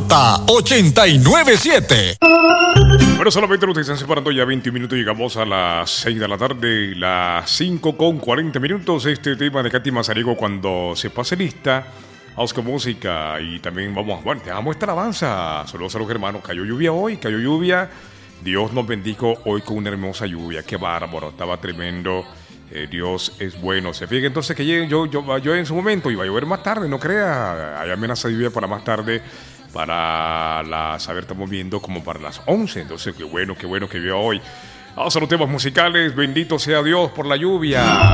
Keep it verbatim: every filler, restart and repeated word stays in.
Pauta ochenta y nueve punto siete. Bueno, solamente nos están separando ya veinte minutos. Llegamos a las seis de la tarde, las cinco con cuarenta minutos. Este tema de Katy Mazariego, cuando se pase lista. Vamos con música y también vamos, bueno, te damos esta alabanza. Saludos a los hermanos. Cayó lluvia hoy, cayó lluvia. Dios nos bendijo hoy con una hermosa lluvia. Qué bárbaro, estaba tremendo. Eh, Dios es bueno. Se fija entonces que yo, yo, yo en su momento iba a llover más tarde, no crea. Hay amenaza de lluvia para más tarde. Para las, a ver, estamos viendo como para las once. Entonces, qué bueno, qué bueno que vio hoy. Vamos a los temas musicales. Bendito sea Dios por la lluvia.